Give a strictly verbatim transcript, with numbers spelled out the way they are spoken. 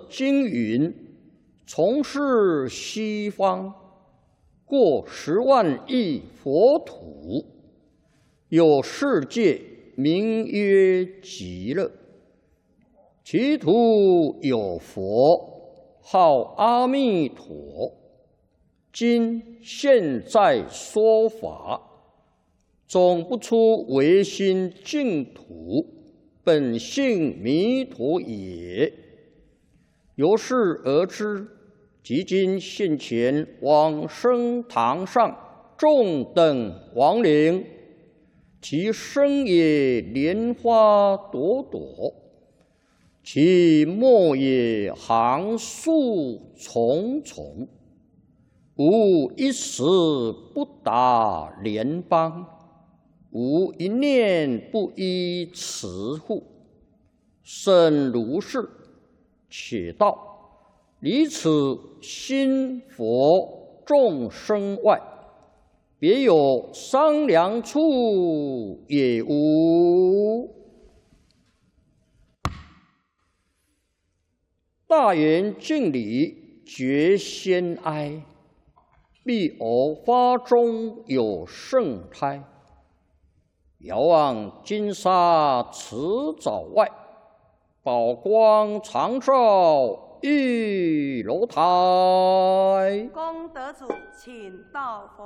经云：从事西方过十万亿佛土，有世界名曰极乐，其土有佛，号阿弥陀。今现在说法，总不出唯心净土，本性弥陀也。由是而知，即今现前往生堂上众等亡灵，其身也莲花朵朵，其末也行树重重，无一时不达莲邦，无一念不依持护。甚如是，且道离此心佛众生外，别有商量处也无。大圆敬礼，觉先哀。必偶发中有圣胎，遥望金沙池沼外，宝光常照玉楼台。 功德主，请到佛。